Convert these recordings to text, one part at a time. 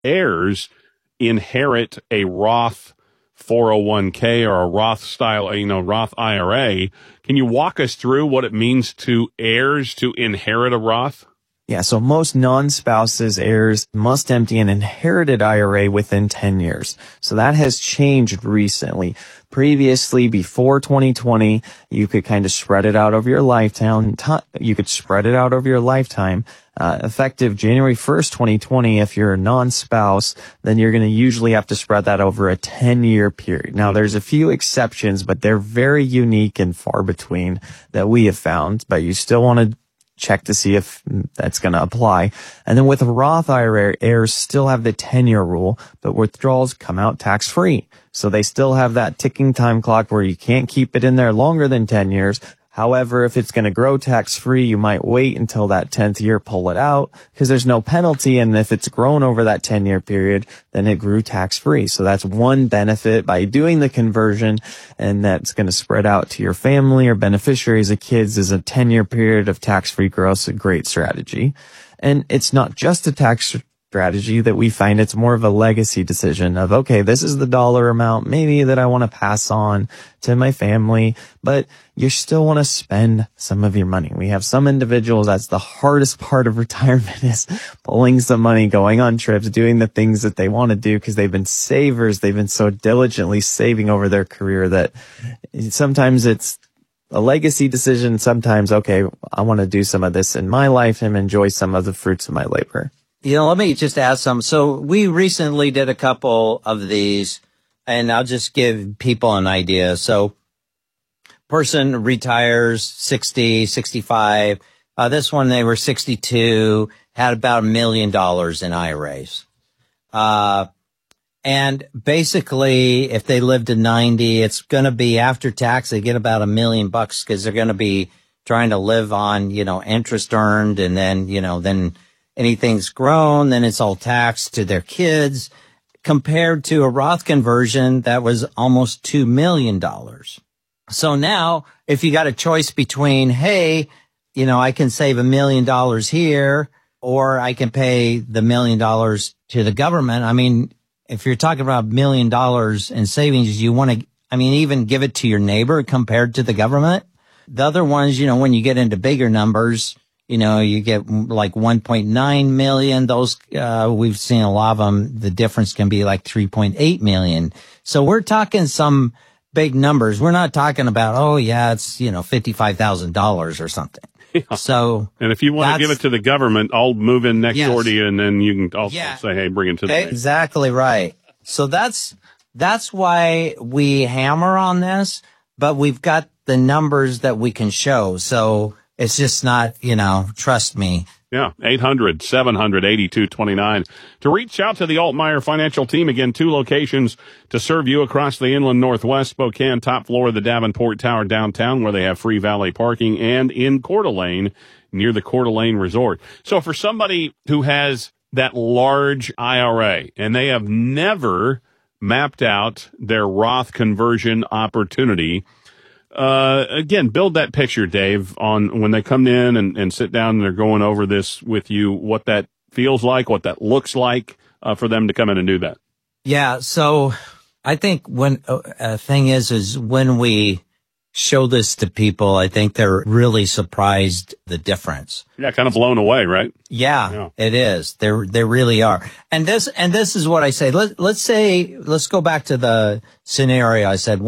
heirs inherit a Roth 401k or a Roth style, Roth IRA. Can you walk us through what it means to heirs to inherit a Roth? Yeah, so most non-spouses heirs must empty an inherited IRA within 10 years. So that has changed recently. Previously, before 2020, you could kind of spread it out over your lifetime. Effective January 1st, 2020, if you're a non-spouse, then you're going to usually have to spread that over a 10-year period. Now, there's a few exceptions, but they're very unique and far between that we have found, but you still want to check to see if that's going to apply. And then with a Roth IRA, heirs still have the 10-year rule, but withdrawals come out tax-free. So they still have that ticking time clock where you can't keep it in there longer than 10 years. However, if it's going to grow tax-free, you might wait until that 10th year, pull it out, because there's no penalty. And if it's grown over that 10-year period, then it grew tax-free. So that's one benefit by doing the conversion, and that's going to spread out to your family or beneficiaries of kids is a 10-year period of tax-free growth. A great strategy. And it's not just a tax strategy that we find. It's more of a legacy decision of, okay, this is the dollar amount maybe that I want to pass on to my family, but you still want to spend some of your money. We have some individuals, that's the hardest part of retirement, is pulling some money, going on trips, doing the things that they want to do because they've been savers. They've been so diligently saving over their career that sometimes it's a legacy decision. Sometimes, okay, I want to do some of this in my life and enjoy some of the fruits of my labor. Let me just add some. So we recently did a couple of these, and I'll just give people an idea. So person retires 60, 65. This one, they were 62, had about $1 million in IRAs. And basically, if they lived to 90, it's going to be after tax, they get about $1 million because they're going to be trying to live on, interest earned, and then, then anything's grown, then it's all taxed to their kids, compared to a Roth conversion that was almost $2 million. So now, if you got a choice between, hey, I can save $1 million here, or I can pay the $1 million to the government. I mean, if you're talking about $1 million in savings, you want to, even give it to your neighbor compared to the government. The other ones, when you get into bigger numbers, you get like 1.9 million. Those, we've seen a lot of them. The difference can be like 3.8 million. So we're talking some big numbers. We're not talking about, it's, $55,000 or something. Yeah. So, and if you want to give it to the government, I'll move in next door to you, and then you can also say, hey, bring it to the Exactly right. So that's why we hammer on this, but we've got the numbers that we can show. So it's just not, trust me. Yeah, 800-700-8229. To reach out to the Altmeyer Financial Team, again, 2 locations to serve you across the inland Northwest, Spokane, top floor of the Davenport Tower downtown, where they have free valet parking, and in Coeur d'Alene, near the Coeur d'Alene Resort. So for somebody who has that large IRA and they have never mapped out their Roth conversion opportunity, again, build that picture, Dave, on when they come in and sit down and they're going over this with you, what that feels like, what that looks like, for them to come in and do that. Yeah. So I think when thing is when we show this to people, I think they're really surprised the difference. Yeah. Kind of blown away, right? Yeah. It is. They really are. And this is what I say. Let's go back to the scenario. I said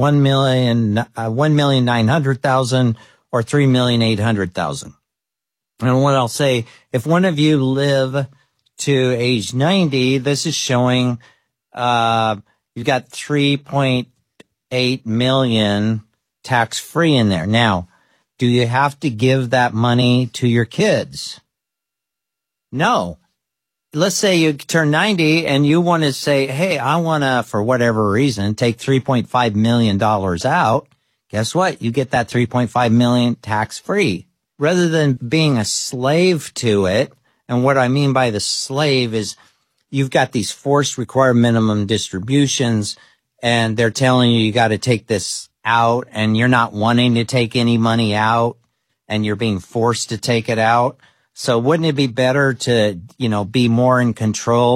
1,900,000 or 3,800,000. And what I'll say, if one of you live to age 90, this is showing, you've got 3.8 million tax free in there. Now, do you have to give that money to your kids? No. Let's say you turn 90 and you want to say, hey, I want to, for whatever reason, take $3.5 million out. Guess what? You get that $3.5 million tax free. Rather than being a slave to it, and what I mean by the slave is you've got these forced required minimum distributions, and they're telling you got to take this out, and you're not wanting to take any money out, and you're being forced to take it out. So wouldn't it be better to, be more in control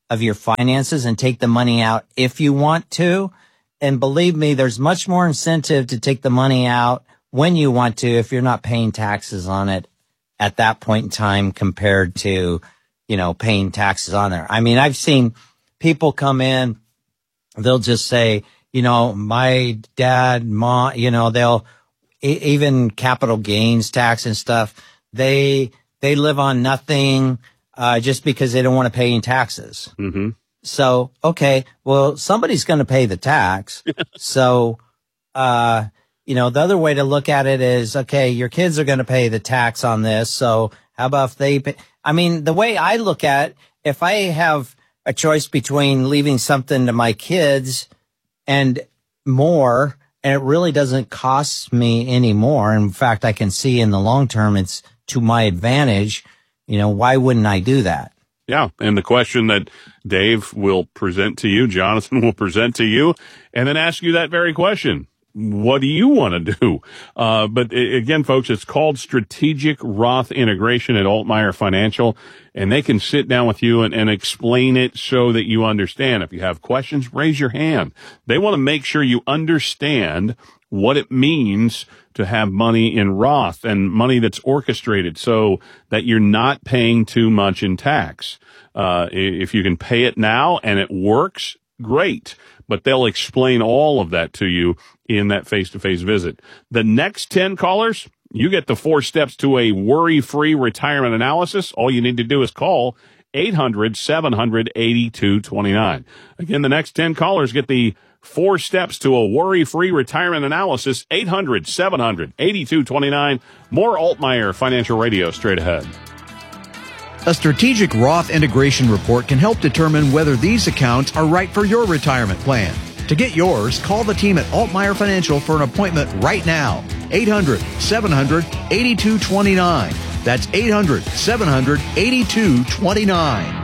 of your finances and take the money out if you want to. And believe me, there's much more incentive to take the money out when you want to if you're not paying taxes on it at that point in time compared to, paying taxes on there. I mean, I've seen people come in, they'll just say, my dad, mom, they'll even capital gains tax and stuff. They live on nothing, just because they don't want to pay any taxes. Mm-hmm. So, okay, well, somebody's going to pay the tax. So, the other way to look at it is, okay, your kids are going to pay the tax on this. So how about if they pay? I mean, the way I look at it, if I have a choice between leaving something to my kids and more, and it really doesn't cost me any more. In fact, I can see in the long term, it's to my advantage. Why wouldn't I do that? Yeah. And the question that Dave will present to you, Jonathan will present to you, and then ask you that very question. What do you want to do? But again, folks, it's called Strategic Roth Integration at Altmeyer Financial, and they can sit down with you and explain it so that you understand. If you have questions, raise your hand. They want to make sure you understand what it means to have money in Roth and money that's orchestrated so that you're not paying too much in tax. If you can pay it now and it works, great. But they'll explain all of that to you in that face-to-face visit. The next 10 callers, you get the 4 steps to a worry-free retirement analysis. All you need to do is call 800-700-8229. Again, the next 10 callers get the 4 steps to a worry-free retirement analysis, 800-700-8229. More Altmeyer Financial Radio straight ahead. A strategic Roth integration report can help determine whether these accounts are right for your retirement plan. To get yours, call the team at Altmeyer Financial for an appointment right now. 800-700-8229. That's 800-700-8229.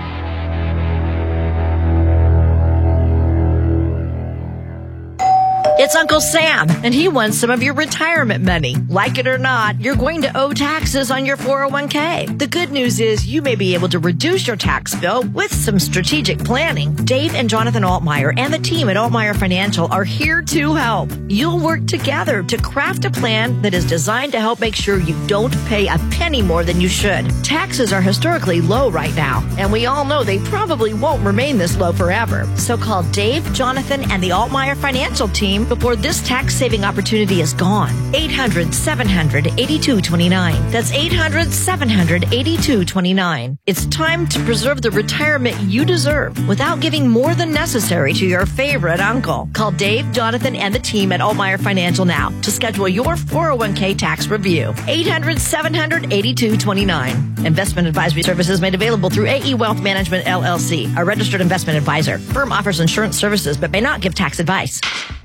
It's Uncle Sam, and he wants some of your retirement money. Like it or not, you're going to owe taxes on your 401k. The good news is you may be able to reduce your tax bill with some strategic planning. Dave and Jonathan Altmeyer and the team at Altmeyer Financial are here to help. You'll work together to craft a plan that is designed to help make sure you don't pay a penny more than you should. Taxes are historically low right now, and we all know they probably won't remain this low forever. So call Dave, Jonathan, and the Altmeyer Financial team before this tax-saving opportunity is gone. 800-700-8229. That's 800-700-8229. It's time to preserve the retirement you deserve without giving more than necessary to your favorite uncle. Call Dave, Jonathan, and the team at Altmeyer Financial now to schedule your 401k tax review. 800-700-8229. Investment advisory services made available through AE Wealth Management, LLC, a registered investment advisor. Firm offers insurance services but may not give tax advice.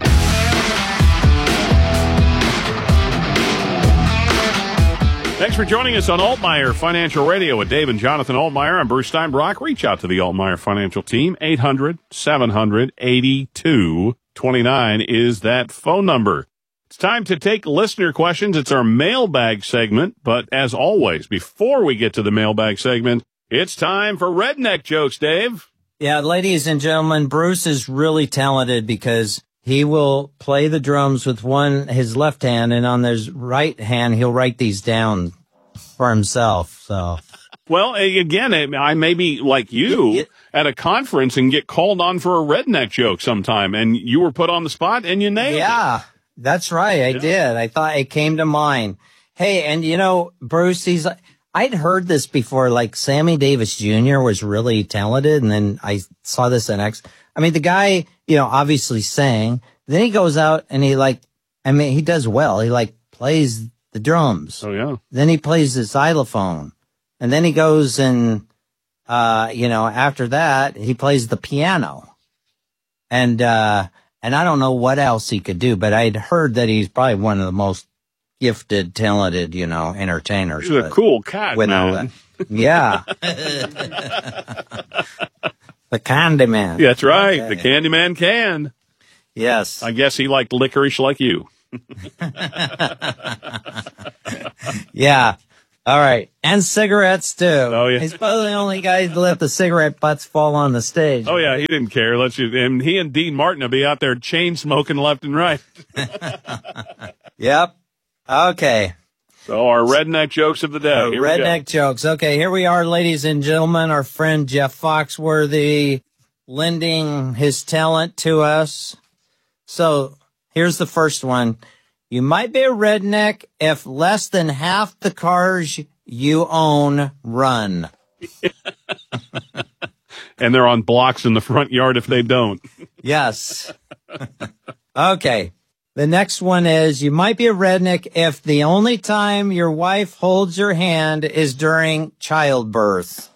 Thanks for joining us on Altmeyer Financial Radio with Dave and Jonathan Altmeyer. I'm Bruce Steinbrock. Reach out to the Altmeyer Financial team. 800-700-8229 is that phone number. It's time to take listener questions. It's our mailbag segment. But as always, before we get to the mailbag segment, it's time for redneck jokes, Dave. Yeah, ladies and gentlemen, Bruce is really talented because he will play the drums with his left hand, and on his right hand, he'll write these down for himself. So, well, again, I may be like you at a conference and get called on for a redneck joke sometime, and you were put on the spot and you nailed it. Yeah, that's right. I did. I thought it came to mind. Hey, and Bruce, I'd heard this before, like Sammy Davis Jr. was really talented, and then I saw this in the guy, obviously sang. Then he goes out and he does well. He plays the drums. Oh, yeah. Then he plays the xylophone. And then he goes and, after that, he plays the piano. And I don't know what else he could do, but I'd heard that he's probably one of the most gifted, talented, entertainers. He's a cool cat, man. Yeah. The Candyman. Yeah, that's right. Okay. The Candyman can. Yes. I guess he liked licorice like you. Yeah. All right. And cigarettes, too. Oh, yeah. He's probably the only guy to let the cigarette butts fall on the stage. Oh, yeah, he didn't care. And he and Dean Martin will be out there chain smoking left and right. Yep. Okay. So our redneck jokes of the day. Here Redneck jokes. Okay, here we are, ladies and gentlemen. Our friend Jeff Foxworthy lending his talent to us. So here's the first one. You might be a redneck if less than half the cars you own run. And they're on blocks in the front yard if they don't. Yes. Okay. The next one is you might be a redneck if the only time your wife holds your hand is during childbirth.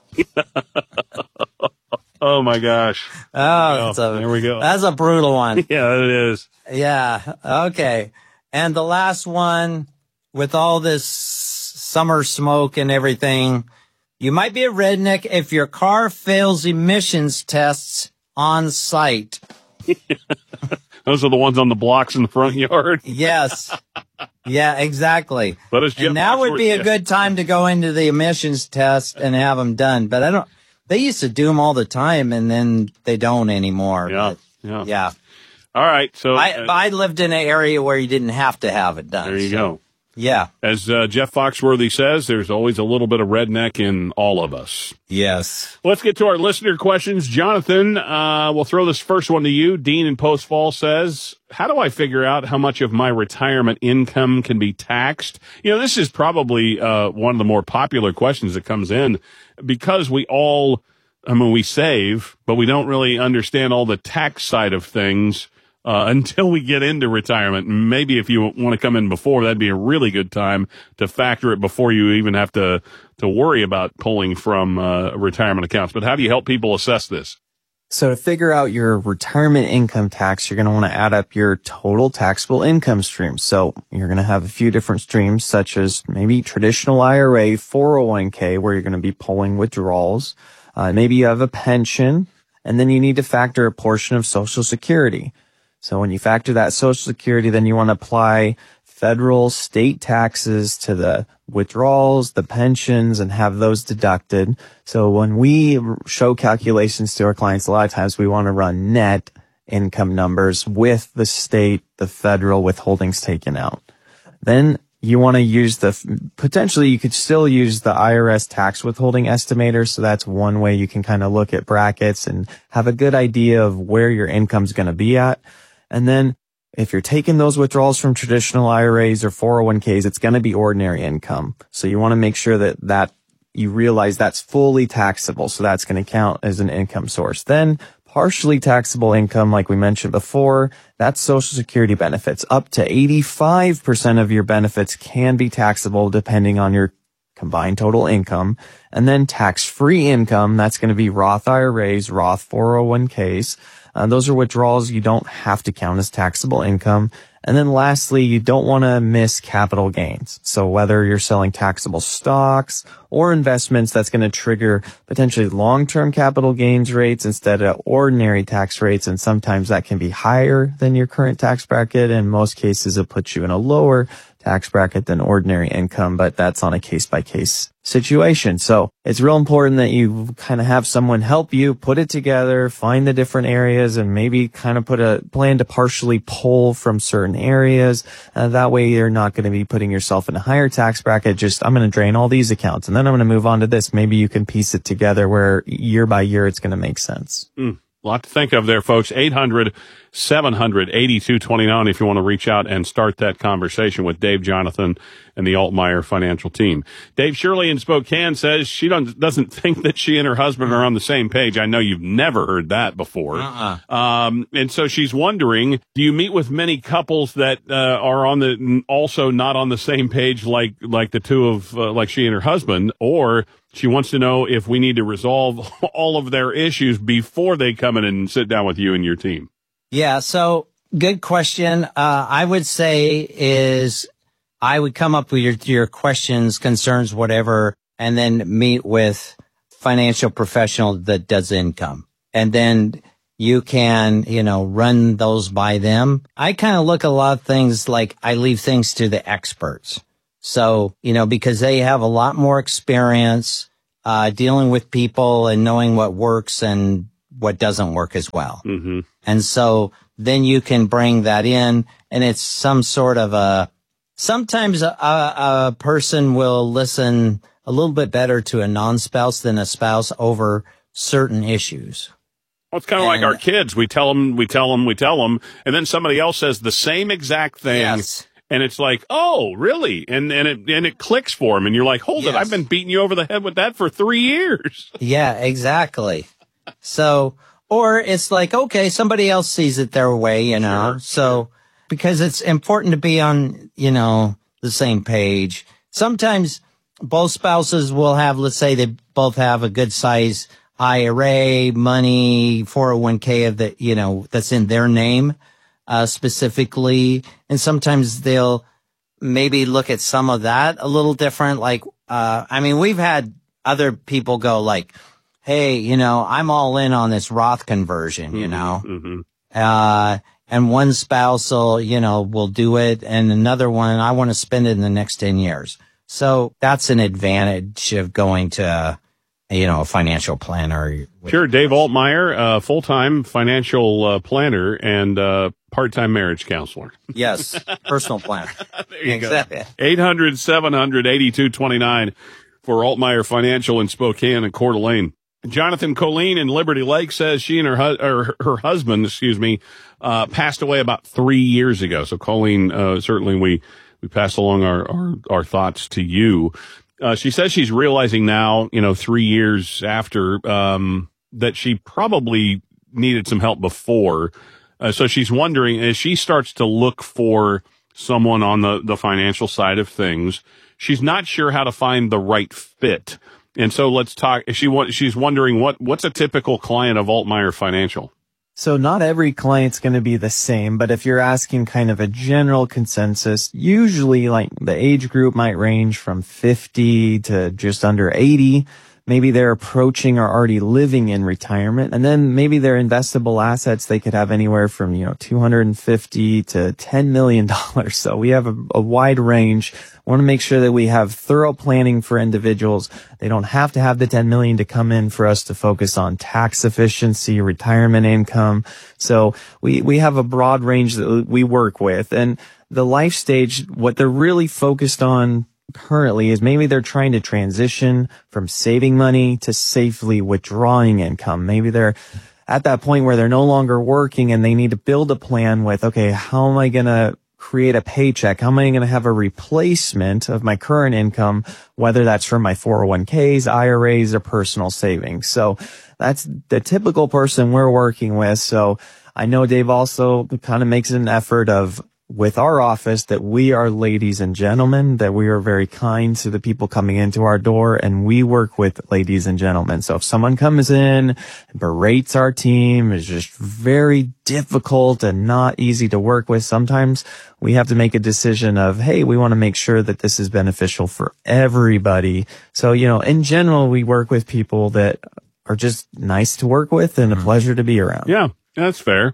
Oh, my gosh. Oh, there we go. That's a brutal one. Yeah, it is. Yeah. Okay. And the last one, with all this summer smoke and everything, you might be a redneck if your car fails emissions tests on site. Those are the ones on the blocks in the front yard. Yes. Yeah, exactly. But as Jim and now would be a Foxworthy- good time to go into the emissions test and have them done. But they used to do them all the time and then they don't anymore. Yeah. But, yeah. All right. So I lived in an area where you didn't have to have it done. there you go. Yeah. As Jeff Foxworthy says, there's always a little bit of redneck in all of us. Yes. Let's get to our listener questions. Jonathan, we'll throw this first one to you. Dean in Post Fall says, how do I figure out how much of my retirement income can be taxed? You know, this is probably one of the more popular questions that comes in because we save, but we don't really understand all the tax side of things until we get into retirement. Maybe if you want to come in before, that'd be a really good time to factor it before you even have to worry about pulling from retirement accounts. But how do you help people assess this? So to figure out your retirement income tax, you're going to want to add up your total taxable income streams. So you're going to have a few different streams, such as maybe traditional IRA, 401k, where you're going to be pulling withdrawals. Maybe you have a pension, and then you need to factor a portion of Social Security. So when you factor that Social Security, then you want to apply federal, state taxes to the withdrawals, the pensions, and have those deducted. So when we show calculations to our clients, a lot of times we want to run net income numbers with the state, the federal withholdings taken out. Then you want to use potentially you could still use the IRS tax withholding estimator. So that's one way you can kind of look at brackets and have a good idea of where your income's going to be at. And then if you're taking those withdrawals from traditional IRAs or 401ks, it's going to be ordinary income. So you want to make sure that you realize that's fully taxable. So that's going to count as an income source. Then partially taxable income, like we mentioned before, that's Social Security benefits. Up to 85% of your benefits can be taxable depending on your combined total income. And then tax-free income, that's going to be Roth IRAs, Roth 401ks. Those are withdrawals you don't have to count as taxable income. And then lastly, you don't want to miss capital gains. So whether you're selling taxable stocks or investments, that's going to trigger potentially long-term capital gains rates instead of ordinary tax rates. And sometimes that can be higher than your current tax bracket. In most cases, it puts you in a lower tax bracket than ordinary income, but that's on a case-by-case situation. So it's real important that you kind of have someone help you put it together, find the different areas, and maybe kind of put a plan to partially pull from certain areas. That way you're not going to be putting yourself in a higher tax bracket. Just, I'm going to drain all these accounts and then I'm going to move on to this. Maybe you can piece it together where year by year it's going to make sense. A lot to think of there, folks. 800-700-8229 if you want to reach out and start that conversation with Dave, Jonathan, and the Altmaier financial team. Dave Shirley in Spokane says she doesn't think that she and her husband are on the same page. I know you've never heard that before. And so she's wondering, do you meet with many couples that are also not on the same page like the two of like she and her husband, or she wants to know if we need to resolve all of their issues before they come in and sit down with you and your team? Yeah, so good question. I would say is I would come up with your questions, concerns, whatever, and then meet with financial professional that does income. And then you can, run those by them. I kind of look at a lot of things like I leave things to the experts. So, because they have a lot more experience, dealing with people and knowing what works and what doesn't work as well. Mm-hmm. And so then you can bring that in, and it's some sort of sometimes a person will listen a little bit better to a non-spouse than a spouse over certain issues. Well, it's kind of like our kids. We tell them, and then somebody else says the same exact thing. Yes. And it's like, oh, really? And it clicks for them. And you're like, hold it. I've been beating you over the head with that for 3 years. Yeah, exactly. So, or it's like, okay, somebody else sees it their way, So, because it's important to be on, the same page. Sometimes both spouses will have, let's say they both have a good size IRA, money, 401k of the, that's in their name, specifically. And sometimes they'll maybe look at some of that a little different. Like, we've had other people go like, hey, I'm all in on this Roth conversion, Mm-hmm. And one spouse will do it, and another one, I want to spend it in the next 10 years. So that's an advantage of going to, a financial planner. Sure. Dave Altmaier, full-time financial planner and part-time marriage counselor. Yes. Personal planner. There you exactly. go. 800-700-8229 for Altmaier Financial in Spokane and Coeur d'Alene. Jonathan Colleen in Liberty Lake says she and her husband, passed away about 3 years ago. So Colleen, certainly we pass along our thoughts to you. She says she's realizing now, 3 years after, that she probably needed some help before. So she's wondering, as she starts to look for someone on the financial side of things, she's not sure how to find the right fit. And so let's talk. She's wondering what's a typical client of Altmaier Financial? So not every client's going to be the same, but if you're asking kind of a general consensus, usually like the age group might range from 50 to just under 80. Maybe they're approaching or already living in retirement. And then maybe their investable assets, they could have anywhere from, $250 to $10 million. So we have a wide range. We want to make sure that we have thorough planning for individuals. They don't have to have the 10 million to come in for us to focus on tax efficiency, retirement income. So we have a broad range that we work with. And the life stage, what they're really focused on currently is maybe they're trying to transition from saving money to safely withdrawing income. Maybe they're at that point where they're no longer working and they need to build a plan with, okay, how am I going to create a paycheck? How am I going to have a replacement of my current income, whether that's from my 401ks, IRAs, or personal savings? So that's the typical person we're working with. So I know Dave also kind of makes an effort of, with our office, that we are ladies and gentlemen, that we are very kind to the people coming into our door, and we work with ladies and gentlemen. So if someone comes in and berates our team, is just very difficult and not easy to work with, sometimes we have to make a decision of, hey, we want to make sure that this is beneficial for everybody. So, in general, we work with people that are just nice to work with and a pleasure to be around. Yeah, that's fair.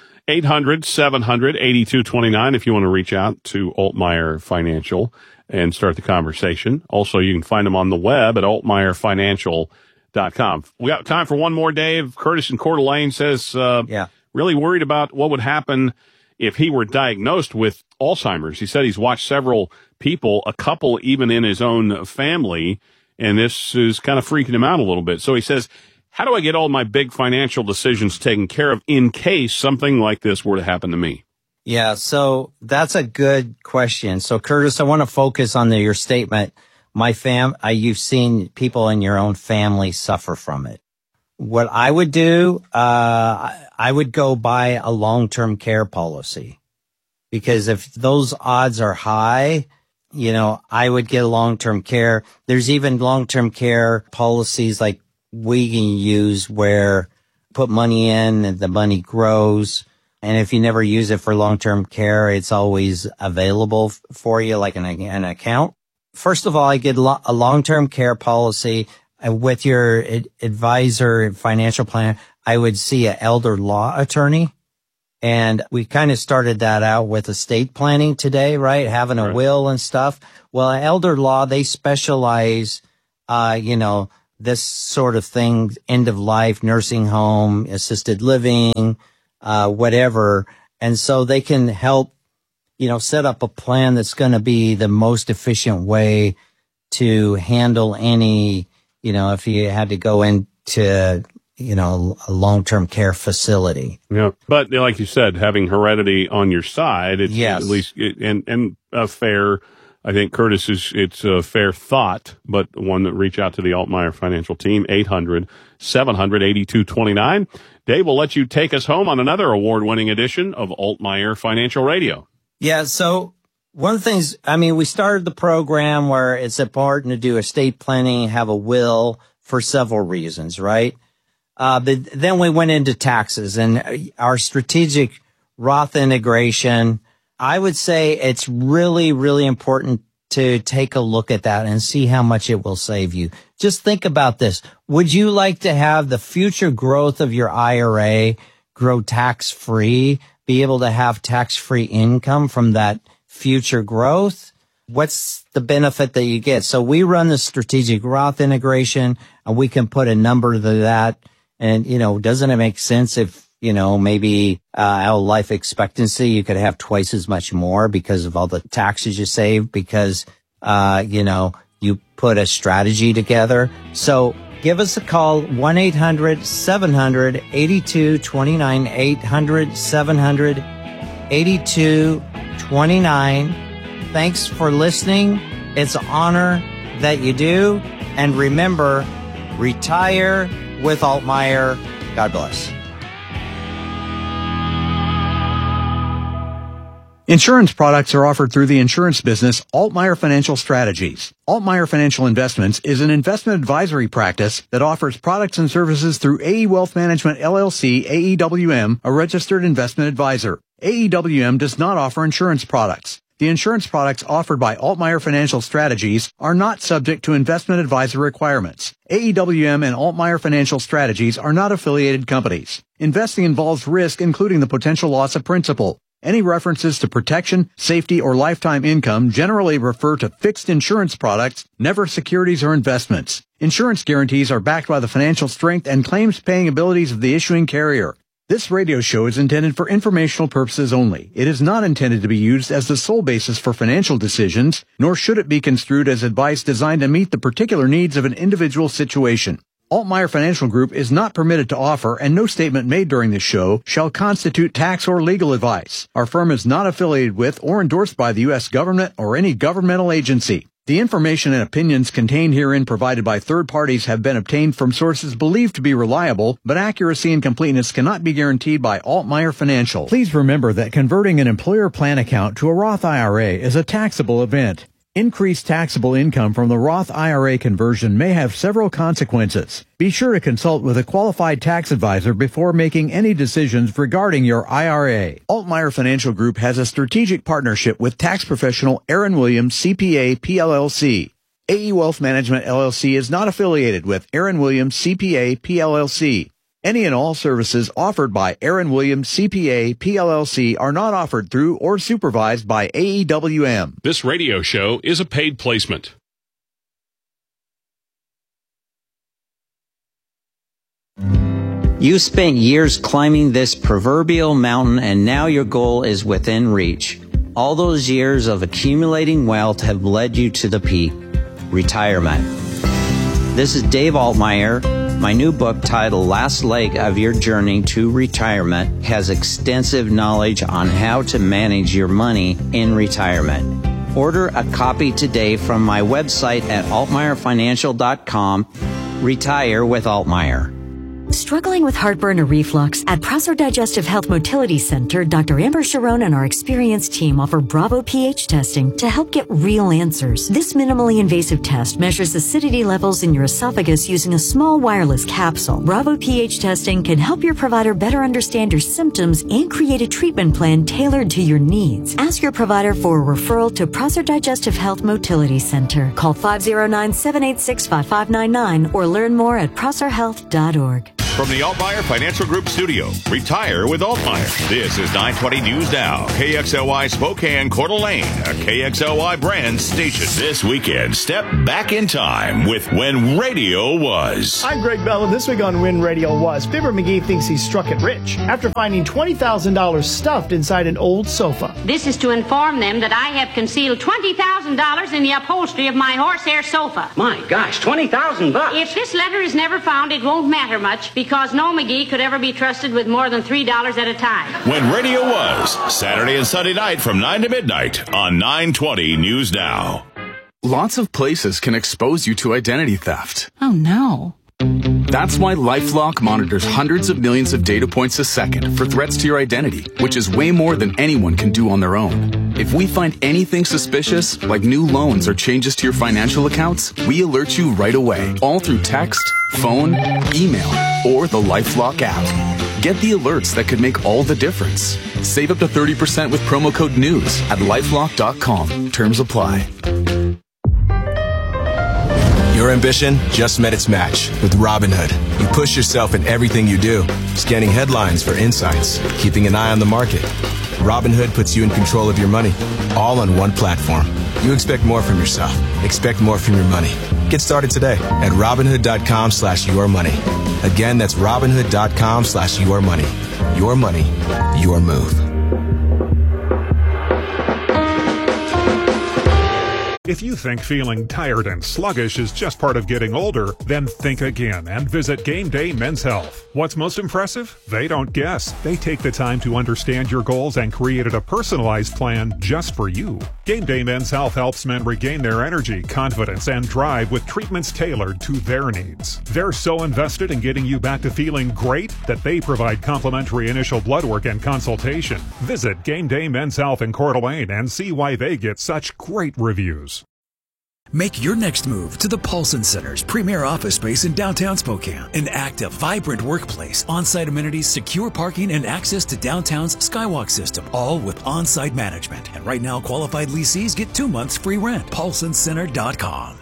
800-700-8229 if you want to reach out to Altmaier Financial and start the conversation. Also, you can find them on the web at altmaierfinancial.com. We got time for one more, Dave. Curtis in Coeur d'Alene says, really worried about what would happen if he were diagnosed with Alzheimer's. He said he's watched several people, a couple even in his own family, and this is kind of freaking him out a little bit. So he says, how do I get all my big financial decisions taken care of in case something like this were to happen to me? Yeah, so that's a good question. So Curtis, I want to focus on your statement. You've seen people in your own family suffer from it. What I would do, I would go buy a long-term care policy, because if those odds are high, I would get a long-term care. There's even long-term care policies like we can use where put money in and the money grows. And if you never use it for long-term care, it's always available for you, like an account. First of all, I get a long-term care policy with your advisor, financial planner. I would see an elder law attorney And we kind of started that out with estate planning today, right? Having a will and stuff. Well, elder law, they specialize, this sort of thing, end of life, nursing home, assisted living, whatever. And so they can help, set up a plan that's going to be the most efficient way to handle any, if you had to go into, a long-term care facility. Yeah. But like you said, having heredity on your side, it's yes. At least, and a fair, I think Curtis it's a fair thought, but one that reach out to the Altmeyer Financial Team, 800-700-8229. Dave will let you take us home on another award-winning edition of Altmeyer Financial Radio. Yeah. So one of the things, we started the program where it's important to do estate planning, have a will for several reasons, right? But then we went into taxes and our strategic Roth integration. I would say it's really, really important to take a look at that and see how much it will save you. Just think about this. Would you like to have the future growth of your IRA grow tax-free, be able to have tax-free income from that future growth? What's the benefit that you get? So we run the strategic Roth integration and we can put a number to that. And, doesn't it make sense if, maybe our life expectancy, you could have twice as much more because of all the taxes you save because, you put a strategy together. So give us a call, 1-800-700-8229, 800-700-8229. Thanks for listening. It's an honor that you do. And remember, retire with Altmeyer. God bless. Insurance products are offered through the insurance business Altmeyer Financial Strategies. Altmeyer Financial Investments is an investment advisory practice that offers products and services through AE Wealth Management LLC, AEWM, a registered investment advisor. AEWM does not offer insurance products. The insurance products offered by Altmeyer Financial Strategies are not subject to investment advisor requirements. AEWM and Altmeyer Financial Strategies are not affiliated companies. Investing involves risk, including the potential loss of principal. Any references to protection, safety, or lifetime income generally refer to fixed insurance products, never securities or investments. Insurance guarantees are backed by the financial strength and claims-paying abilities of the issuing carrier. This radio show is intended for informational purposes only. It is not intended to be used as the sole basis for financial decisions, nor should it be construed as advice designed to meet the particular needs of an individual situation. Altmeyer Financial Group is not permitted to offer, and no statement made during this show shall constitute tax or legal advice. Our firm is not affiliated with or endorsed by the U.S. government or any governmental agency. The information and opinions contained herein provided by third parties have been obtained from sources believed to be reliable, but accuracy and completeness cannot be guaranteed by Altmeyer Financial. Please remember that converting an employer plan account to a Roth IRA is a taxable event. Increased taxable income from the Roth IRA conversion may have several consequences. Be sure to consult with a qualified tax advisor before making any decisions regarding your IRA. Altmeyer Financial Group has a strategic partnership with tax professional Aaron Williams, CPA, PLLC. AE Wealth Management LLC is not affiliated with Aaron Williams, CPA, PLLC. Any and all services offered by Aaron Williams, CPA, PLLC are not offered through or supervised by AEWM. This radio show is a paid placement. You spent years climbing this proverbial mountain and now your goal is within reach. All those years of accumulating wealth have led you to the peak, retirement. This is Dave Altmeyer. My new book titled Last Leg of Your Journey to Retirement has extensive knowledge on how to manage your money in retirement. Order a copy today from my website at altmeyerfinancial.com. Retire with Altmeyer. Struggling with heartburn or reflux? At Prosser Digestive Health Motility Center, Dr. Amber Sharon and our experienced team offer Bravo pH testing to help get real answers. This minimally invasive test measures acidity levels in your esophagus using a small wireless capsule. Bravo pH testing can help your provider better understand your symptoms and create a treatment plan tailored to your needs. Ask your provider for a referral to Prosser Digestive Health Motility Center. Call 509-786-5599 or learn more at prosserhealth.org. From the Altmaier Financial Group studio, retire with Altmaier. This is 920 News Now, KXLY Spokane, Coeur d'Alene, a KXLY brand station. This weekend, step back in time with When Radio Was. I'm Greg Bell, and this week on When Radio Was, Fibber McGee thinks he struck it rich after finding $20,000 stuffed inside an old sofa. This is to inform them that I have concealed $20,000 in the upholstery of my horsehair sofa. My gosh, $20,000. If this letter is never found, it won't matter much, because no McGee could ever be trusted with more than $3 at a time. When Radio Was, Saturday and Sunday night from 9 to midnight on 920 News Now. Lots of places can expose you to identity theft. Oh, no. That's why LifeLock monitors hundreds of millions of data points a second for threats to your identity, which is way more than anyone can do on their own. If we find anything suspicious, like new loans or changes to your financial accounts, we alert you right away, all through text, phone, email, or the LifeLock app. Get the alerts that could make all the difference. Save up to 30% with promo code NEWS at LifeLock.com. Terms apply. Your ambition just met its match with Robinhood. You push yourself in everything you do, scanning headlines for insights, keeping an eye on the market. Robinhood puts you in control of your money, all on one platform. You expect more from yourself. Expect more from your money. Get started today at Robinhood.com/yourmoney. Again, that's Robinhood.com/yourmoney. Your money, your move. If you think feeling tired and sluggish is just part of getting older, then think again and visit Game Day Men's Health. What's most impressive? They don't guess. They take the time to understand your goals and created a personalized plan just for you. Game Day Men's Health helps men regain their energy, confidence, and drive with treatments tailored to their needs. They're so invested in getting you back to feeling great that they provide complimentary initial blood work and consultation. Visit Game Day Men's Health in Coeur d'Alene and see why they get such great reviews. Make your next move to the Paulson Center's premier office space in downtown Spokane. An active, vibrant workplace, on-site amenities, secure parking, and access to downtown's Skywalk system, all with on-site management. And right now, qualified lessees get 2 months free rent. PaulsonCenter.com.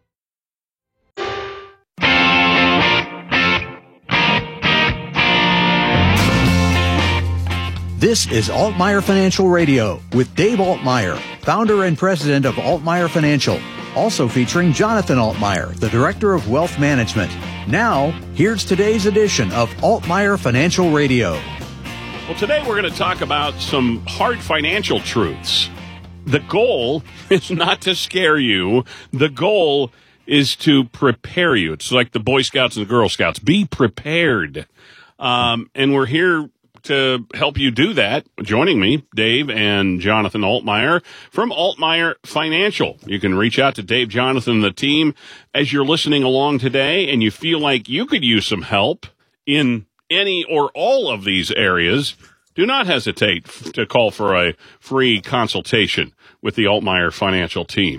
This is Altmaier Financial Radio with Dave Altmaier, founder and president of Altmaier Financial. Also featuring Jonathan Altmaier, the Director of Wealth Management. Now, here's today's edition of Altmaier Financial Radio. Well, today we're going to talk about some hard financial truths. The goal is not to scare you. The goal is to prepare you. It's like the Boy Scouts and the Girl Scouts. Be prepared. And we're here to help you do that. Joining me, Dave and Jonathan Altmaier from Altmaier Financial. You can reach out to Dave, Jonathan, the team as you're listening along today and you feel like you could use some help in any or all of these areas. Do not hesitate to call for a free consultation with the Altmaier Financial team.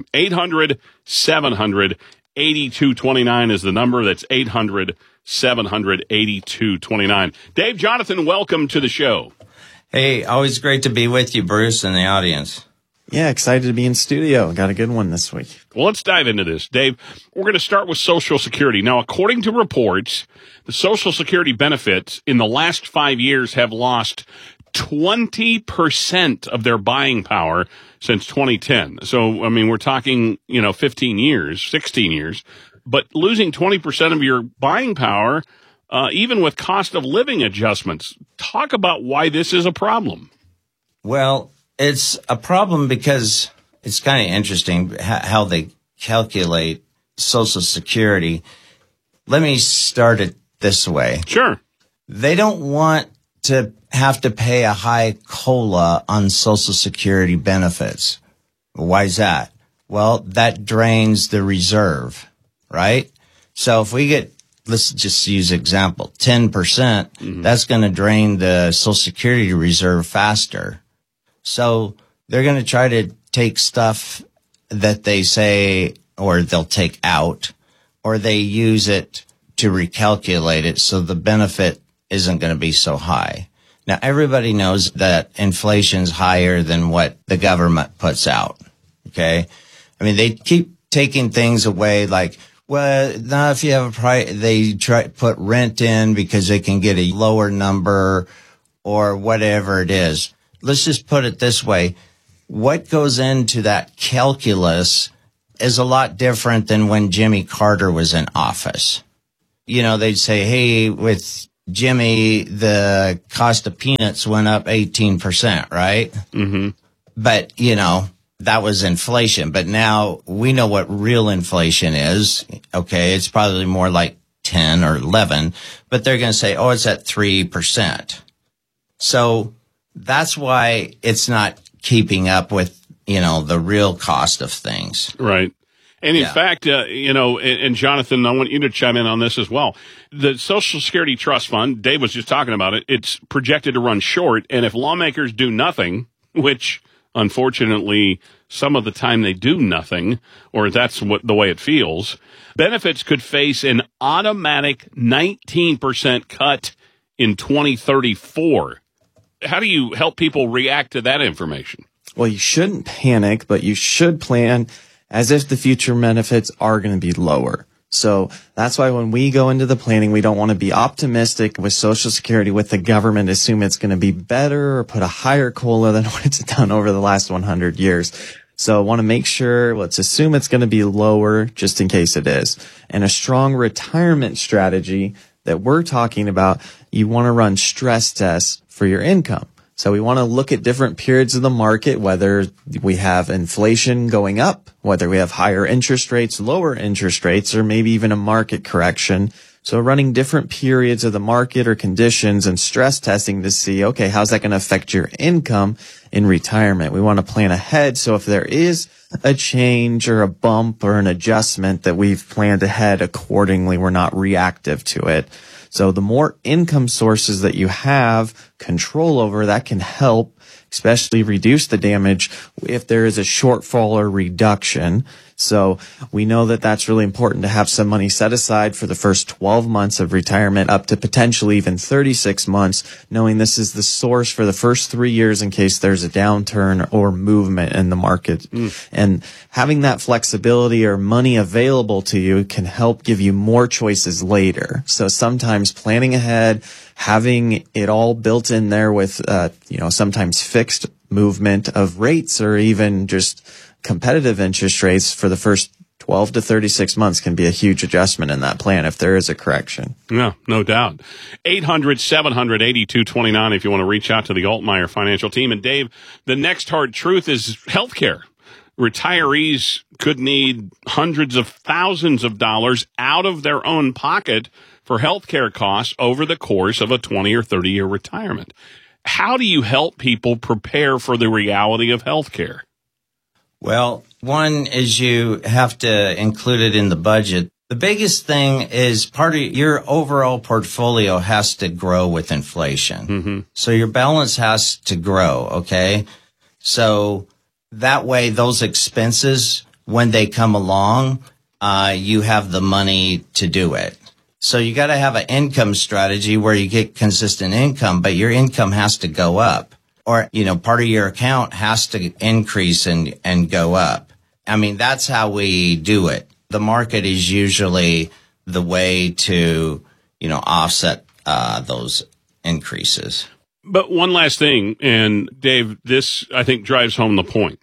800-700-8229 is the number. That's 800-700-8229. Dave, Jonathan, welcome to the show. Hey, always great to be with you, Bruce, and the audience. Yeah, excited to be in studio. Got a good one this week. Well, let's dive into this. Dave, we're going to start with Social Security. Now, according to reports, the Social Security benefits in the last 5 years have lost 20% of their buying power since 2010. So, I mean, we're talking, 15 years, 16 years. But losing 20% of your buying power, even with cost of living adjustments, talk about why this is a problem. Well, it's a problem because it's kind of interesting how they calculate Social Security. Let me start it this way. Sure. They don't want to have to pay a high COLA on Social Security benefits. Why is that? Well, that drains the reserve. Right? So if we get, let's just use example, 10%, that's going to drain the Social Security reserve faster. So they're going to try to take stuff that they say, or they'll take out, or they use it to recalculate it so the benefit isn't going to be so high. Now, everybody knows that inflation's higher than what the government puts out. Okay? I mean, they keep taking things away like, Well, now if you have a price, they try to put rent in because they can get a lower number or whatever it is. Let's just put it this way. What goes into that calculus is a lot different than when Jimmy Carter was in office. You know, they'd say, hey, with Jimmy, the cost of peanuts went up 18%, right? Mm-hmm. But, you know, that was inflation. But now we know what real inflation is. Okay, it's probably more like 10 or 11. But they're going to say, oh, it's at 3%. So that's why it's not keeping up with, you know, the real cost of things. Right. And in fact, you know, and Jonathan, I want you to chime in on this as well. The Social Security Trust Fund, Dave was just talking about it, it's projected to run short. And if lawmakers do nothing, which unfortunately some of the time they do nothing, or that's the way it feels, benefits could face an automatic 19% cut in 2034. How do you help people react to that information? Well, you shouldn't panic, but you should plan as if the future benefits are going to be lower. So that's why when we go into the planning, we don't want to be optimistic with Social Security, with the government, assume it's going to be better or put a higher COLA than what it's done over the last 100 years. So I want to make sure, let's assume it's going to be lower just in case it is. And a strong retirement strategy that we're talking about, you want to run stress tests for your income. So we want to look at different periods of the market, whether we have inflation going up, whether we have higher interest rates, lower interest rates, or maybe even a market correction. So running different periods of the market or conditions and stress testing to see, okay, how's that going to affect your income in retirement? We want to plan ahead. So if there is a change or a bump or an adjustment, that we've planned ahead accordingly, we're not reactive to it. So the more income sources that you have control over, that can help, especially reduce the damage if there is a shortfall or reduction. So we know that that's really important to have some money set aside for the first 12 months of retirement, up to potentially even 36 months, knowing this is the source for the first 3 years in case there's a downturn or movement in the market. And having that flexibility or money available to you can help give you more choices later. So sometimes planning ahead, having it all built in there with, sometimes fixed movement of rates or even just competitive interest rates for the first 12 to 36 months can be a huge adjustment in that plan if there is a correction. Yeah, no doubt. 800-700-8229 if you want to reach out to the Altmaier Financial Team. And Dave, the next hard truth is healthcare. Retirees could need hundreds of thousands of dollars out of their own pocket for healthcare costs over the course of a 20 or 30-year retirement. How do you help people prepare for the reality of healthcare? Well, one is you have to include it in the budget. The biggest thing is part of your overall portfolio has to grow with inflation. Mm-hmm. So your balance has to grow, okay? So that way those expenses, when they come along, you have the money to do it. So you got to have an income strategy where you get consistent income, but your income has to go up. Or, part of your account has to increase and go up. I mean, that's how we do it. The market is usually the way to, offset those increases. But one last thing, and Dave, this, I think, drives home the point.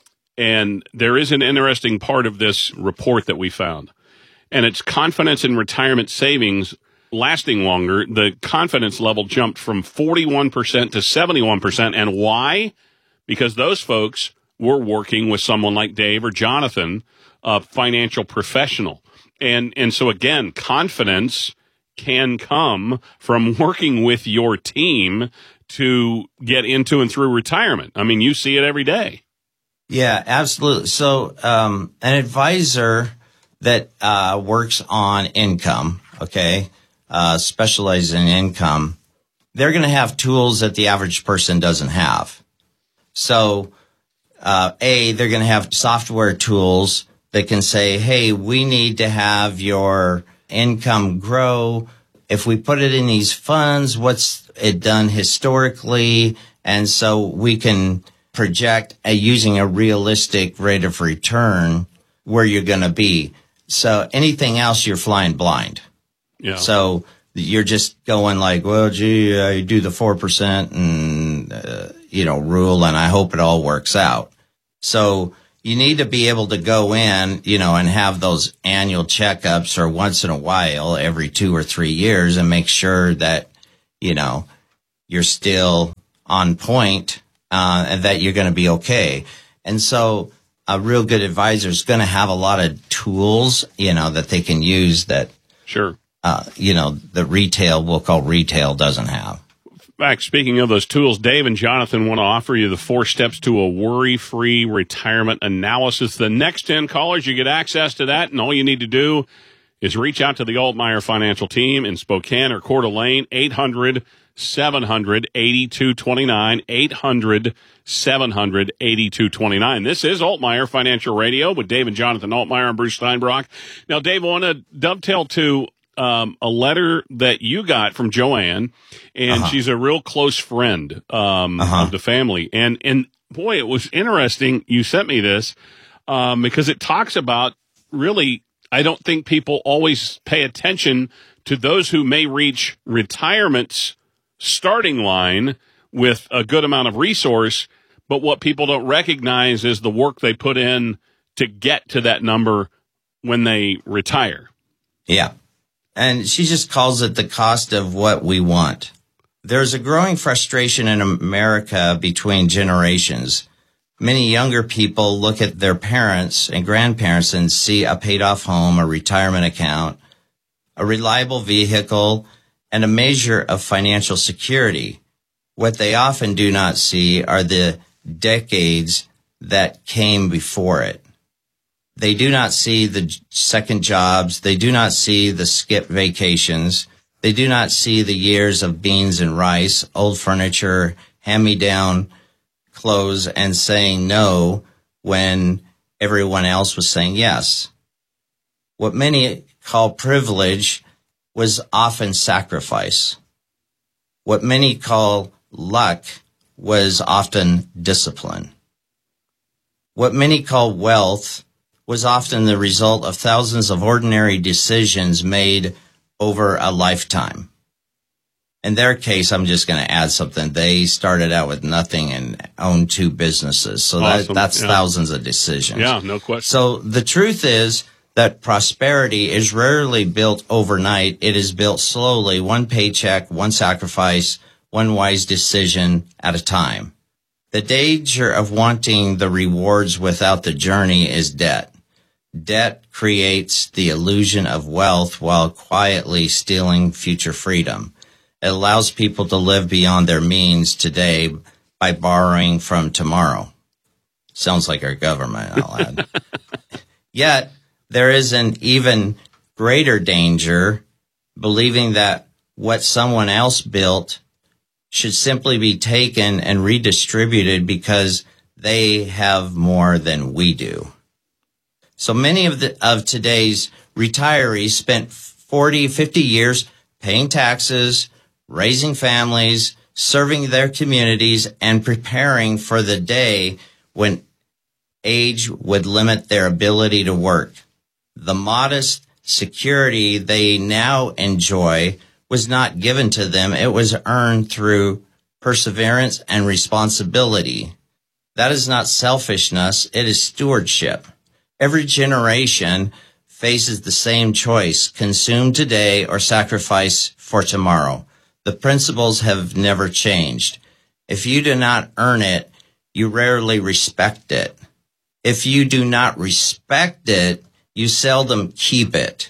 And there is an interesting part of this report that we found. And it's confidence in retirement savings lasting longer. The confidence level jumped from 41% to 71%. And why? Because those folks were working with someone like Dave or Jonathan, a financial professional. And so again, confidence can come from working with your team to get into and through retirement. I mean, you see it every day. Yeah, absolutely. So, an advisor that works on income, okay, specializes in income, they're going to have tools that the average person doesn't have. So, they're going to have software tools that can say, hey, we need to have your income grow. If we put it in these funds, what's it done historically? And so we can project using a realistic rate of return where you're going to be. So anything else, you're flying blind. Yeah. So you're just going like, well, gee, I do the 4% and, rule, and I hope it all works out. So you need to be able to go in, and have those annual checkups or once in a while, every 2 or 3 years, and make sure that, you're still on point, and that you're going to be okay. And so a real good advisor is going to have a lot of tools, that they can use that, sure, the we'll call retail doesn't have. In fact, speaking of those tools, Dave and Jonathan want to offer you the 4 steps to a worry-free retirement analysis. The next 10 callers, you get access to that, and all you need to do is reach out to the Altmeyer Financial Team in Spokane or Coeur d'Alene, 800-700-8229, 800-700-8229. This is Altmeyer Financial Radio with Dave and Jonathan Altmeyer and Bruce Steinbrock. Now, Dave, I want to dovetail to a letter that you got from Joanne, and she's a real close friend of the family. And boy, it was interesting you sent me this because it talks about really, I don't think people always pay attention to those who may reach retirement's starting line with a good amount of resource, but what people don't recognize is the work they put in to get to that number when they retire. Yeah. And she just calls it the cost of what we want. There's a growing frustration in America between generations. Many younger people look at their parents and grandparents and see a paid-off home, a retirement account, a reliable vehicle, and a measure of financial security. What they often do not see are the decades that came before it. They do not see the second jobs. They do not see the skip vacations. They do not see the years of beans and rice, old furniture, hand-me-down clothes, and saying no when everyone else was saying yes. What many call privilege was often sacrifice. What many call luck was often discipline. What many call wealth was often the result of thousands of ordinary decisions made over a lifetime. In their case, I'm just going to add something. They started out with nothing and owned 2 businesses. So awesome. that's thousands of decisions. Yeah, no question. So the truth is that prosperity is rarely built overnight. It is built slowly, one paycheck, one sacrifice, one wise decision at a time. The danger of wanting the rewards without the journey is debt. Debt creates the illusion of wealth while quietly stealing future freedom. It allows people to live beyond their means today by borrowing from tomorrow. Sounds like our government, I'll add. Yet, there is an even greater danger believing that what someone else built should simply be taken and redistributed because they have more than we do. So many of today's retirees spent 40, 50 years paying taxes, raising families, serving their communities, and preparing for the day when age would limit their ability to work. The modest security they now enjoy was not given to them. It was earned through perseverance and responsibility. That is not selfishness. It is stewardship. Every generation faces the same choice: consume today or sacrifice for tomorrow. The principles have never changed. If you do not earn it, you rarely respect it. If you do not respect it, you seldom keep it.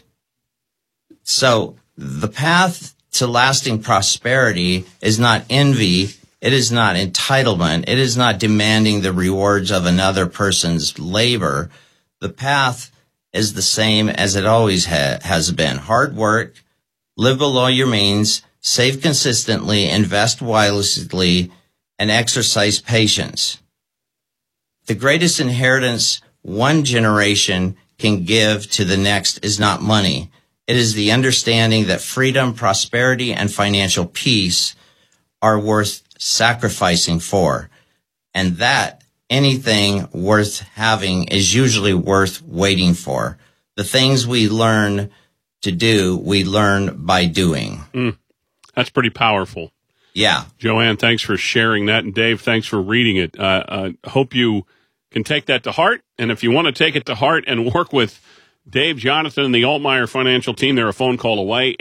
So the path to lasting prosperity is not envy. It is not entitlement. It is not demanding the rewards of another person's labor. The path is the same as it always has been. Hard work, live below your means, save consistently, invest wisely, and exercise patience. The greatest inheritance one generation can give to the next is not money. It is the understanding that freedom, prosperity, and financial peace are worth sacrificing for, and that anything worth having is usually worth waiting for. the things we learn to do, we learn by doing. That's pretty powerful. Yeah. Joanne, thanks for sharing that. And Dave, thanks for reading it. I hope you can take that to heart. And if you want to take it to heart and work with Dave, Jonathan, and the Altmaier Financial Team, they're a phone call away.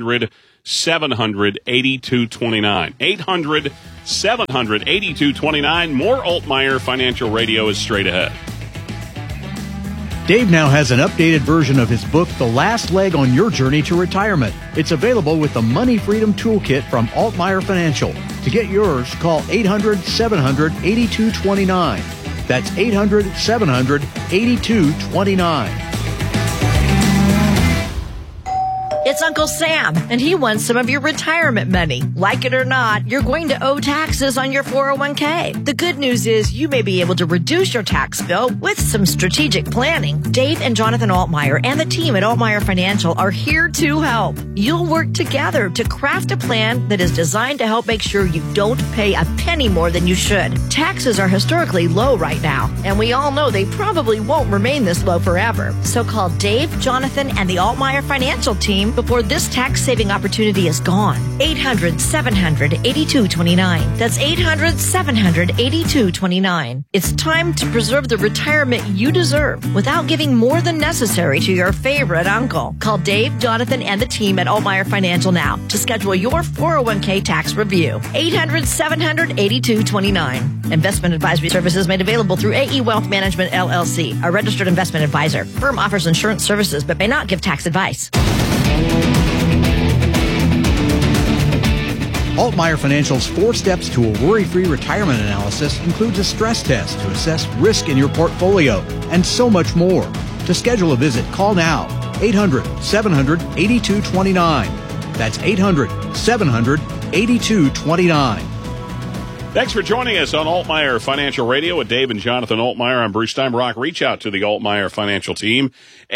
800-700-8229. 800-700-8229. More Altmaier Financial Radio is straight ahead. Dave now has an updated version of his book, The Last Leg on Your Journey to Retirement. It's available with the Money Freedom Toolkit from Altmaier Financial. To get yours, call 800-700-8229. That's 800-700-8229. It's Uncle Sam, and he wants some of your retirement money. Like it or not, you're going to owe taxes on your 401k. The good news is you may be able to reduce your tax bill with some strategic planning. Dave and Jonathan Altmaier and the team at Altmaier Financial are here to help. You'll work together to craft a plan that is designed to help make sure you don't pay a penny more than you should. Taxes are historically low right now, and we all know they probably won't remain this low forever. So call Dave, Jonathan, and the Altmaier Financial Team before this tax-saving opportunity is gone. 800-700-8229. That's 800-700-8229. It's time to preserve the retirement you deserve without giving more than necessary to your favorite uncle. Call Dave, Jonathan, and the team at Altmaier Financial now to schedule your 401k tax review. 800-700-8229. Investment advisory services made available through AE Wealth Management, LLC, a registered investment advisor. Firm offers insurance services but may not give tax advice. Altmaier Financial's 4 steps to a worry-free retirement analysis includes a stress test to assess risk in your portfolio and so much more. To schedule a visit, call now. 800-700-8229. That's 800-700-8229. Thanks for joining us on Altmaier Financial Radio with Dave and Jonathan Altmaier. I'm Bruce Steinbrock. Reach out to the Altmaier Financial Team,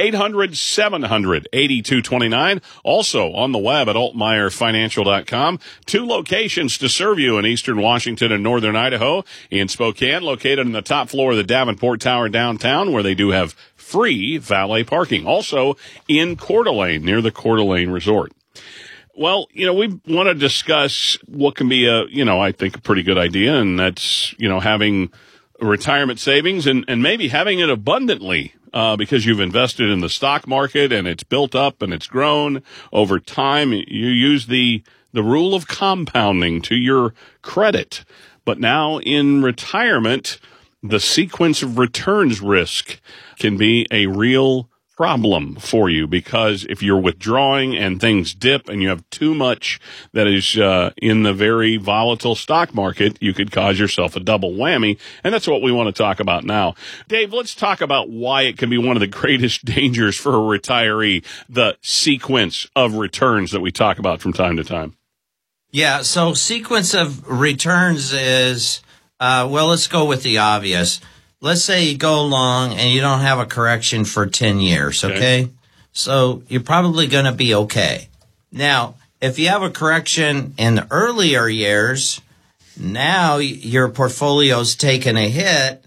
800-700-8229. Also on the web at altmeierfinancial.com. 2 locations to serve you in eastern Washington and northern Idaho. In Spokane, located on the top floor of the Davenport Tower downtown, where they do have free valet parking. Also in Coeur d'Alene, near the Coeur d'Alene Resort. Well, we want to discuss what can be I think a pretty good idea, and that's, having retirement savings and maybe having it abundantly, because you've invested in the stock market and it's built up and it's grown over time. You use the rule of compounding to your credit. But now in retirement, the sequence of returns risk can be a real problem for you, because if you're withdrawing and things dip and you have too much that is in the very volatile stock market, you could cause yourself a double whammy. And that's what we want to talk about now. Dave, let's talk about why it can be one of the greatest dangers for a retiree, the sequence of returns that we talk about from time to time. Yeah, so sequence of returns is, let's go with the obvious. Let's say you go along and you don't have a correction for 10 years, okay? So you're probably going to be okay. Now, if you have a correction in the earlier years, now your portfolio's taken a hit,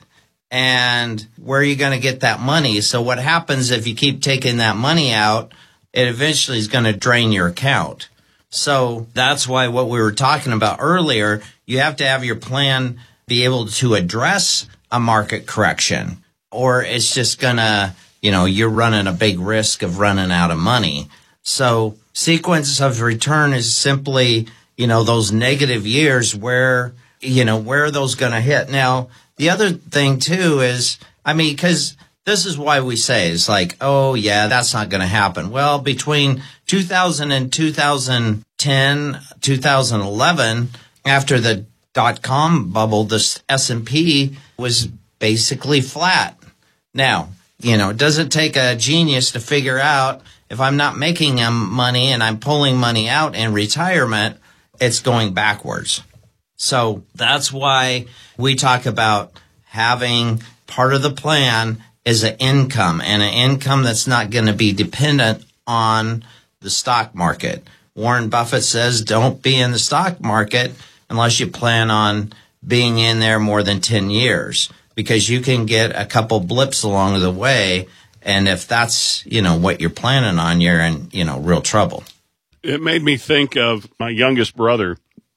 and where are you going to get that money? So what happens if you keep taking that money out, it eventually is going to drain your account. So that's why what we were talking about earlier, you have to have your plan be able to address a market correction, or it's just gonna, you're running a big risk of running out of money. So sequence of return is simply, those negative years where are those gonna hit? Now, the other thing too is, because this is why we say it's like, oh yeah, that's not gonna happen. Well, between 2000 and 2010, 2011, after the .com bubble, the S&P was basically flat. Now, it doesn't take a genius to figure out if I'm not making money and I'm pulling money out in retirement, it's going backwards. So that's why we talk about having part of the plan is an income, and an income that's not going to be dependent on the stock market. Warren Buffett says don't be in the stock market unless you plan on being in there more than 10 years, because you can get a couple blips along the way And if that's, what you're planning on, you're in, real trouble. It made me think of my youngest brother.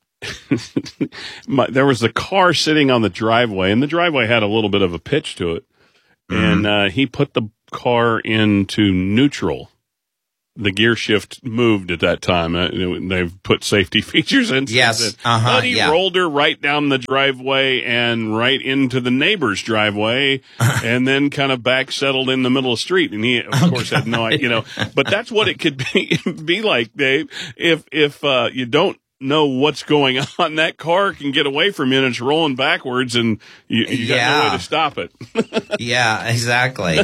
There was a car sitting on the driveway, and the driveway had a little bit of a pitch to it. Mm-hmm. And he put the car into neutral. The gear shift moved at that time. They've put safety features in. Yes. But he rolled her right down the driveway and right into the neighbor's driveway, and then kind of back settled in the middle of the street. And he, of course, had no idea. But that's what it could be like, Dave. If you don't know what's going on, that car can get away from you, and it's rolling backwards, and you got no way to stop it. Yeah, exactly.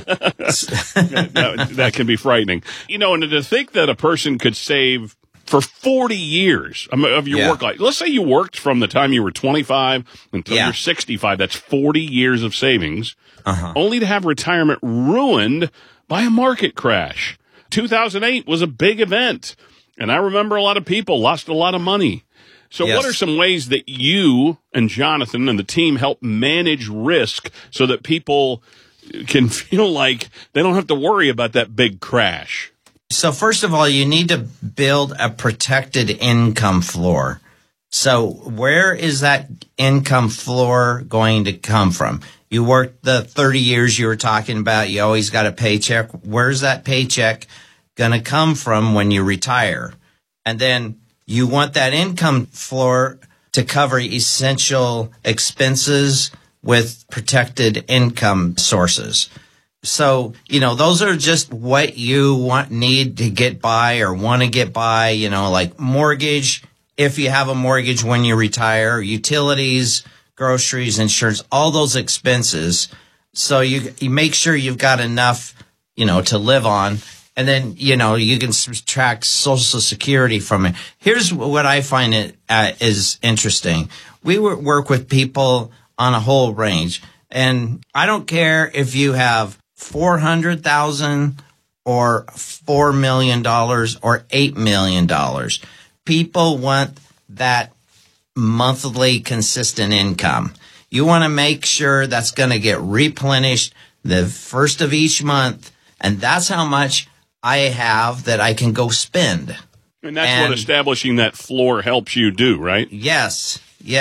that can be frightening. And to think that a person could save for 40 years of your work life. Let's say you worked from the time you were 25 until you're 65. That's 40 years of savings, only to have retirement ruined by a market crash. 2008 was a big event. And I remember a lot of people lost a lot of money. So what are some ways that you and Jonathan and the team help manage risk so that people can feel like they don't have to worry about that big crash? So first of all, you need to build a protected income floor. So where is that income floor going to come from? You worked the 30 years you were talking about. You always got a paycheck. Where's that paycheck going to come from when you retire? And then you want that income floor to cover essential expenses with protected income sources. So, those are just what you need to get by or want to get by, like mortgage, if you have a mortgage when you retire, utilities, groceries, insurance, all those expenses. So you make sure you've got enough, to live on. And then, you can subtract Social Security from it. Here's what I find is interesting. We work with people on a whole range. And I don't care if you have $400,000 or $4 million or $8 million. People want that monthly consistent income. You want to make sure that's going to get replenished the first of each month. And that's how much I have that I can go spend. And that's what establishing that floor helps you do, right? Yes,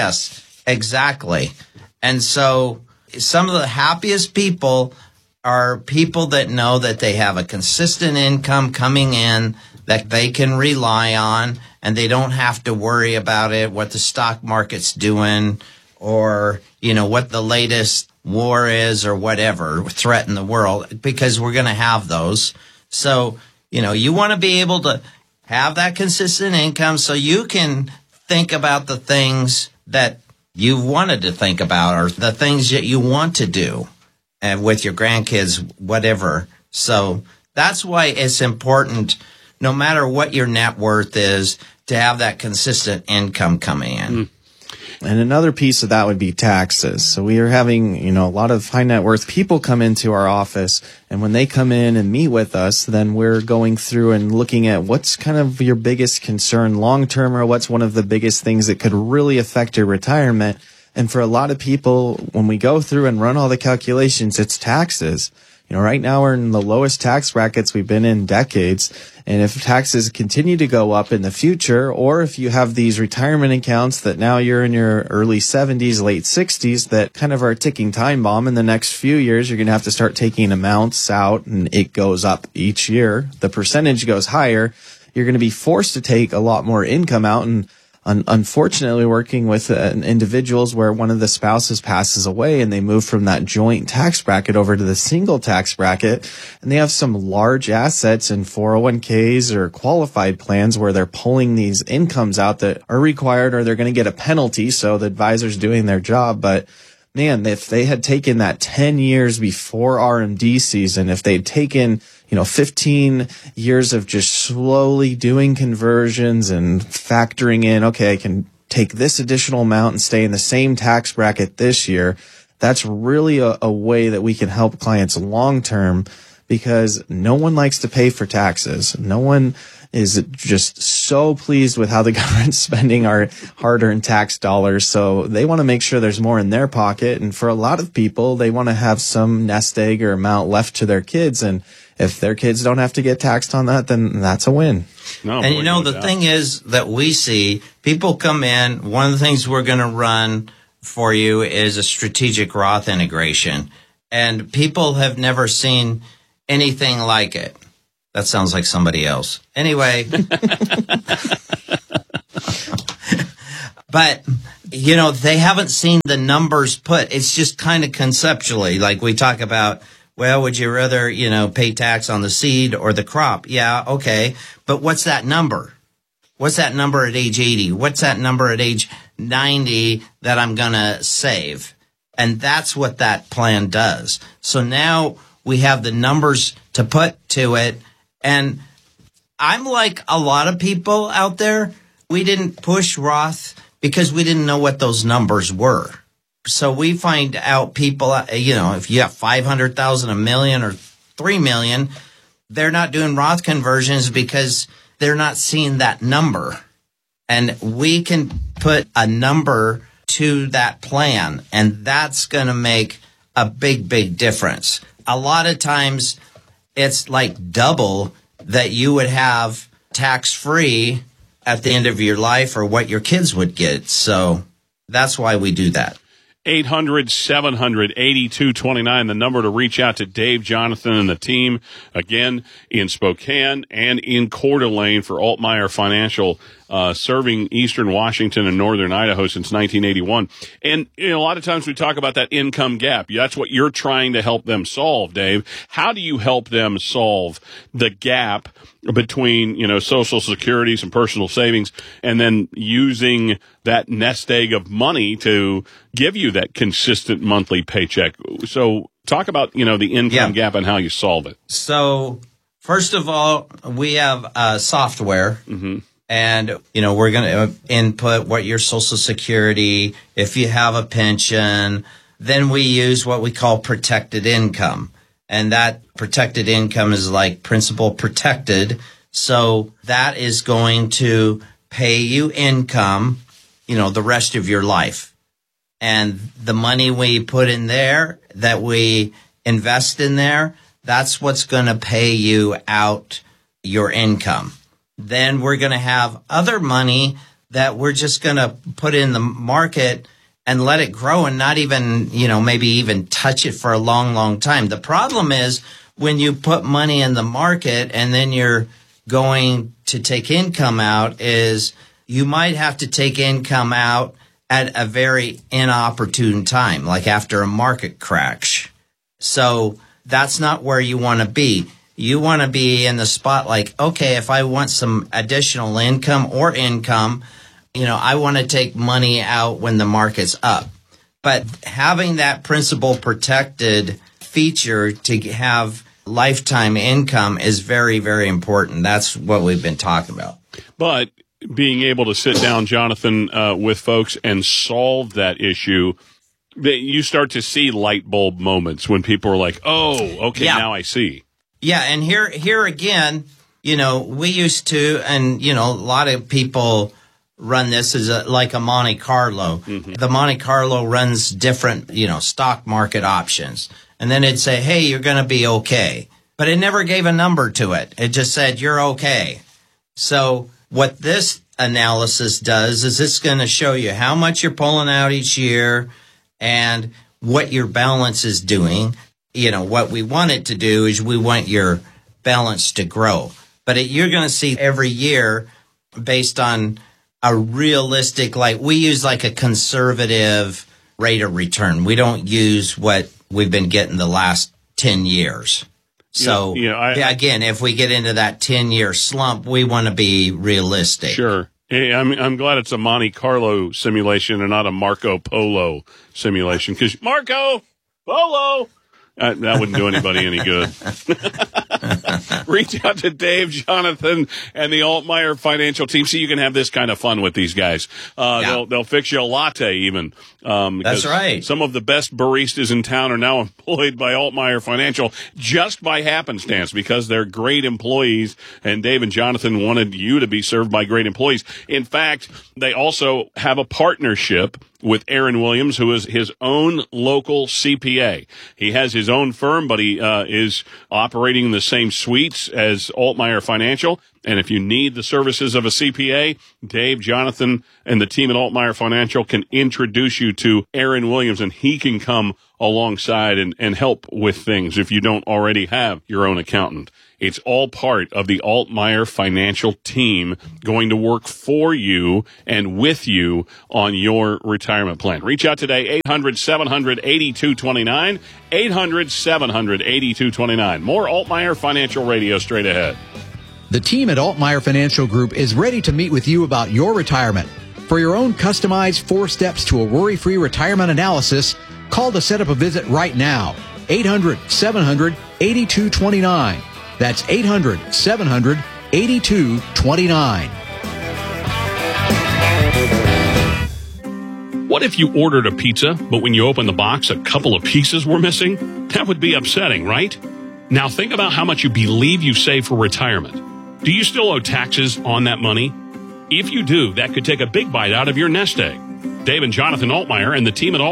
exactly. And so some of the happiest people are people that know that they have a consistent income coming in that they can rely on, and they don't have to worry about it, what the stock market's doing, or, what the latest war is or whatever threat in the world, because we're going to have those. So, you want to be able to have that consistent income so you can think about the things that you wanted to think about or the things that you want to do and with your grandkids, whatever. So that's why it's important, no matter what your net worth is, to have that consistent income coming in. And another piece of that would be taxes. So we are having, a lot of high net worth people come into our office, and when they come in and meet with us, then we're going through and looking at what's kind of your biggest concern long term, or what's one of the biggest things that could really affect your retirement. And for a lot of people, when we go through and run all the calculations, it's taxes. Right now we're in the lowest tax brackets we've been in decades. And if taxes continue to go up in the future, or if you have these retirement accounts that now you're in your early 70s, late 60s, that kind of are a ticking time bomb, in the next few years, you're going to have to start taking amounts out, and it goes up each year. The percentage goes higher. You're going to be forced to take a lot more income out. And unfortunately, working with individuals where one of the spouses passes away and they move from that joint tax bracket over to the single tax bracket, and they have some large assets in 401ks or qualified plans where they're pulling these incomes out that are required, or they're going to get a penalty. So the advisor's doing their job. But man, if they had taken that 10 years before RMD season, if they'd taken 15 years of just slowly doing conversions and factoring in, okay, I can take this additional amount and stay in the same tax bracket this year. That's really a way that we can help clients long term, because no one likes to pay for taxes. No one is just so pleased with how the government's spending our hard-earned tax dollars. So they want to make sure there's more in their pocket. And for a lot of people, they want to have some nest egg or amount left to their kids. And if their kids don't have to get taxed on that, then that's a win. No, and the thing is that we see people come in. One of the things we're going to run for you is a strategic Roth integration. And people have never seen anything like it. That sounds like somebody else. Anyway. But, they haven't seen the numbers put. It's just kind of conceptually, like we talk about, well, would you rather, pay tax on the seed or the crop? Yeah, okay. But what's that number? What's that number at age 80? What's that number at age 90 that I'm going to save? And that's what that plan does. So now we have the numbers to put to it. And I'm like a lot of people out there. We didn't push Roth because we didn't know what those numbers were. So we find out people, if you have 500,000, a million, or 3 million, they're not doing Roth conversions because they're not seeing that number. And we can put a number to that plan, and that's going to make a big, big difference. A lot of times it's like double that you would have tax-free at the end of your life or what your kids would get. So that's why we do that. 800-700-8229, the number to reach out to Dave, Jonathan, and the team, again, in Spokane and in Coeur d'Alene for Altmaier Financial, serving eastern Washington and northern Idaho since 1981. And a lot of times we talk about that income gap. That's what you're trying to help them solve, Dave. How do you help them solve the gap between, Social Securities and personal savings, and then using that nest egg of money to give you that consistent monthly paycheck? So talk about, the income gap and how you solve it. So first of all, we have software. Mm-hmm. And, we're going to input what your Social Security, if you have a pension, then we use what we call protected income. And that protected income is like principal protected. So that is going to pay you income, the rest of your life. And the money we put in there, that we invest in there, that's what's going to pay you out your income. Then we're going to have other money that we're just going to put in the market and let it grow and not even, maybe even touch it for a long, long time. The problem is when you put money in the market and then you're going to take income out, is you might have to take income out at a very inopportune time, like after a market crash. So that's not where you want to be. You want to be in the spot like, okay, if I want some additional income, I want to take money out when the market's up. But having that principal protected feature to have lifetime income is very, very important. That's what we've been talking about. But being able to sit down, Jonathan, with folks and solve that issue, that you start to see light bulb moments when people are like, oh, okay, now I see. Yeah, and here again, we used to, and, a lot of people run this as like a Monte Carlo. Mm-hmm. The Monte Carlo runs different, stock market options. And then it'd say, hey, you're going to be okay. But it never gave a number to it. It just said, you're okay. So what this analysis does is it's going to show you how much you're pulling out each year and what your balance is doing. What we want it to do is we want your balance to grow. But you're going to see every year based on a realistic, we use like a conservative rate of return. We don't use what we've been getting the last 10 years. So, again, if we get into that 10-year slump, we want to be realistic. Sure. Hey, I'm glad it's a Monte Carlo simulation and not a Marco Polo simulation, because Marco Polo... that wouldn't do anybody any good. Reach out to Dave, Jonathan, and the Altmaier Financial team so you can have this kind of fun with these guys. They'll fix you a latte even. That's right. Some of the best baristas in town are now employed by Altmaier Financial just by happenstance because they're great employees, and Dave and Jonathan wanted you to be served by great employees. In fact, they also have a partnership with Aaron Williams, who is his own local CPA. He has his own firm, but he is operating in the same suites as Altmaier Financial. And if you need the services of a CPA, Dave, Jonathan, and the team at Altmaier Financial can introduce you to Aaron Williams, and he can come alongside and help with things if you don't already have your own accountant. It's all part of the Altmaier Financial team going to work for you and with you on your retirement plan. Reach out today, 800-700-8229, 800-700-8229. More Altmaier Financial Radio straight ahead. The team at Altmaier Financial Group is ready to meet with you about your retirement. For your own customized 4 steps to a worry-free retirement analysis, call to set up a visit right now. 800-700-8229. That's 800-700-8229. What if you ordered a pizza, but when you opened the box, a couple of pieces were missing? That would be upsetting, right? Now think about how much you believe you save for retirement. Do you still owe taxes on that money? If you do, that could take a big bite out of your nest egg. Dave and Jonathan Altmaier and the team at